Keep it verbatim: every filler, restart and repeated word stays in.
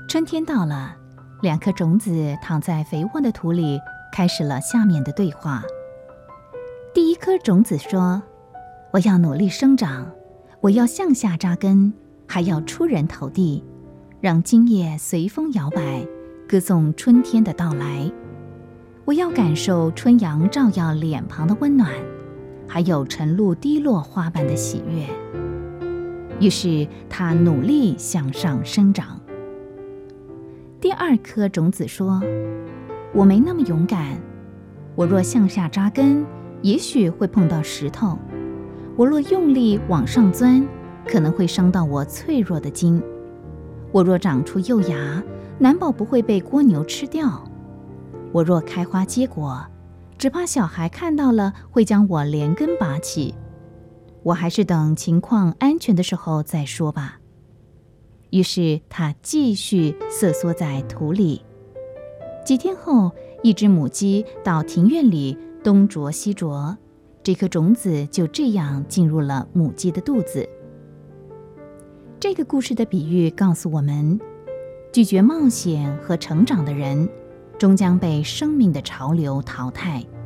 春天到了，两颗种子躺在肥沃的土里，开始了下面的对话。第一颗种子说：我要努力生长，我要向下扎根，还要出人头地，让茎叶随风摇摆，歌颂春天的到来。我要感受春阳照耀脸庞的温暖，还有晨露滴落花瓣的喜悦。于是他努力向上生长。第二颗种子说：我没那么勇敢，我若向下扎根，也许会碰到石头，我若用力往上钻，可能会伤到我脆弱的筋。我若长出幼芽，难保不会被蜗牛吃掉。我若开花结果，只怕小孩看到了会将我连根拔起。我还是等情况安全的时候再说吧。于是他继续瑟缩在土里。几天后，一只母鸡到庭院里东啄西啄，这颗种子就这样进入了母鸡的肚子。这个故事的比喻告诉我们，拒绝冒险和成长的人，终将被生命的潮流淘汰。